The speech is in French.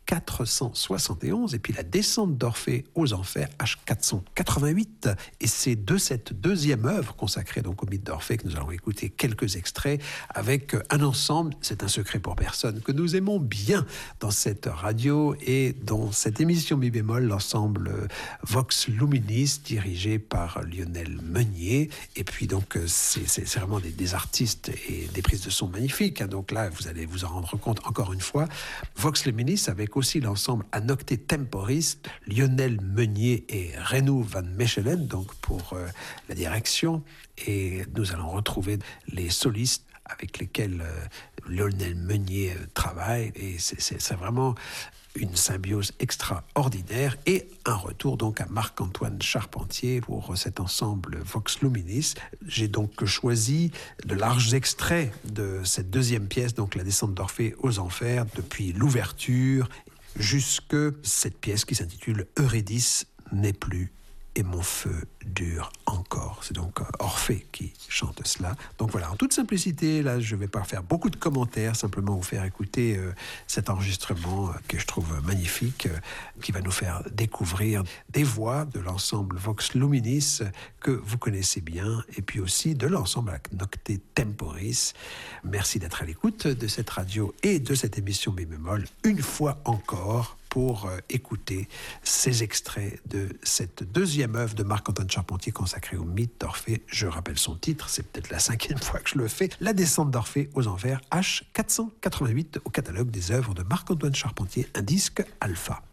H471 et puis La descente d'Orphée aux enfers H488. Et c'est de cette deuxième œuvre consacrée donc au mythe d'Orphée que nous allons écouter quelques extraits avec un ensemble, c'est un secret pour personne, que nous aimons bien dans cette radio et dans cette émission Mi bémol, l'ensemble Vox Luminis dirigé par Lionel Meunier. Et puis donc c'est vraiment des artistes et des prises de son magnifiques. Donc là, vous allez vous en rendre compte encore une fois. Vox Luminis avec aussi l'ensemble Anocte Temporis, Lionel Meunier et Renou van Mechelen, donc pour la direction. Et nous allons retrouver les solistes avec lesquels Lionel Meunier travaille. Et c'est vraiment une symbiose extraordinaire et un retour donc à Marc-Antoine Charpentier pour cet ensemble Vox Luminis. J'ai donc choisi de larges extraits de cette deuxième pièce, donc La descente d'Orphée aux enfers, depuis l'ouverture jusque cette pièce qui s'intitule Eurydice n'est plus et mon feu dure encore. C'est donc Orphée qui chante cela. Donc voilà, en toute simplicité, là, je ne vais pas faire beaucoup de commentaires, simplement vous faire écouter cet enregistrement que je trouve magnifique, qui va nous faire découvrir des voix de l'ensemble Vox Luminis que vous connaissez bien, et puis aussi de l'ensemble Anocte Temporis. Merci d'être à l'écoute de cette radio et de cette émission Mi bémol, une fois encore, pour écouter ces extraits de cette deuxième œuvre de Marc-Antoine Charpentier consacrée au mythe d'Orphée. Je rappelle son titre, c'est peut-être la 5e fois que je le fais, La descente d'Orphée aux enfers, H488 au catalogue des œuvres de Marc-Antoine Charpentier, un disque alpha.